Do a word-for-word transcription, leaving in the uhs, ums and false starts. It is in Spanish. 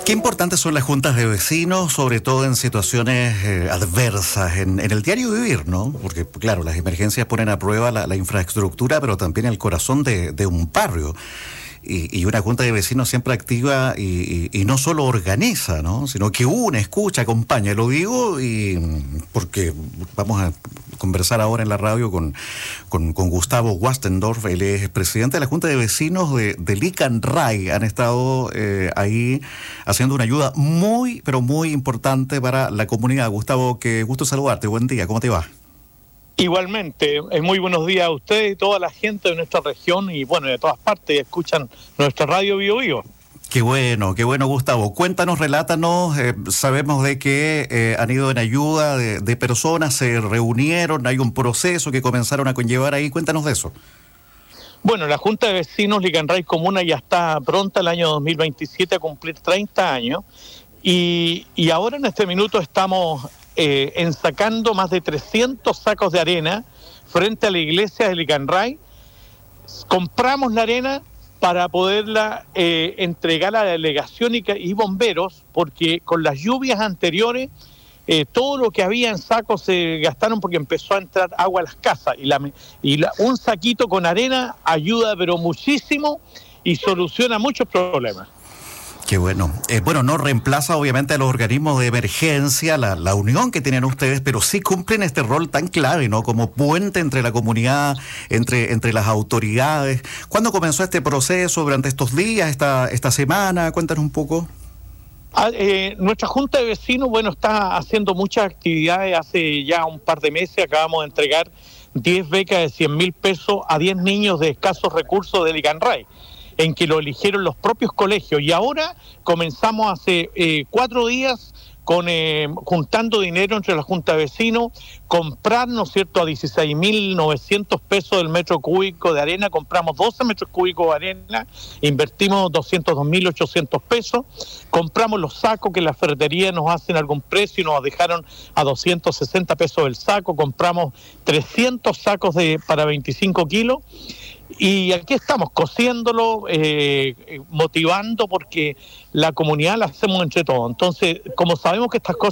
Qué importantes son las juntas de vecinos, sobre todo en situaciones eh, adversas, en, en el diario vivir, ¿no? Porque, claro, las emergencias ponen a prueba la, la infraestructura, pero también el corazón de, de un barrio. Y, y una junta de vecinos siempre activa y, y, y no solo organiza, ¿no? Sino que une, escucha, acompaña. Lo digo y porque vamos a conversar ahora en la radio con, con, con Gustavo Wastendorf. Él es presidente de la Junta de Vecinos de, de Licanray. Han estado eh, ahí haciendo una ayuda muy, pero muy importante para la comunidad. Gustavo, qué gusto saludarte. Buen día, ¿cómo te va? Igualmente, muy buenos días a ustedes y toda la gente de nuestra región y bueno, de todas partes escuchan nuestra radio Bio Bio. Qué bueno, qué bueno, Gustavo. Cuéntanos, relátanos, eh, sabemos de que eh, han ido en ayuda de, de personas, se reunieron, hay un proceso que comenzaron a conllevar ahí, cuéntanos de eso. Bueno, la Junta de Vecinos Licanray Comuna ya está pronta el año dos mil veintisiete a cumplir treinta años y, y ahora en este minuto estamos eh, ensacando más de trescientos sacos de arena frente a la iglesia de Licanray. Compramos la arena para poderla eh, entregar a la delegación y, y bomberos, porque con las lluvias anteriores eh, todo lo que había en sacos se gastaron porque empezó a entrar agua a las casas y, la, y la, un saquito con arena ayuda pero muchísimo y soluciona muchos problemas. Qué bueno. Eh, bueno, no reemplaza obviamente a los organismos de emergencia, la, la unión que tienen ustedes, pero sí cumplen este rol tan clave, ¿no? Como puente entre la comunidad, entre, entre las autoridades. ¿Cuándo comenzó este proceso? ¿Durante estos días, esta, esta semana? Cuéntanos un poco. Ah, eh, nuestra Junta de Vecinos, bueno, está haciendo muchas actividades. Hace ya un par de meses acabamos de entregar diez becas de cien mil pesos a diez niños de escasos recursos de Licanray, en que lo eligieron los propios colegios. Y ahora comenzamos hace eh, cuatro días con eh, juntando dinero entre la Junta de Vecinos, comprar, ¿no es cierto?, a dieciséis mil novecientos pesos del metro cúbico de arena, compramos doce metros cúbicos de arena, invertimos doscientos dos mil ochocientos pesos, compramos los sacos que la ferretería nos hacen algún precio y nos dejaron a doscientos sesenta pesos el saco, compramos trescientos sacos de para veinticinco kilos, y aquí estamos cosiéndolo, eh, motivando, porque la comunidad la hacemos entre todos. Entonces, como sabemos que estas cosas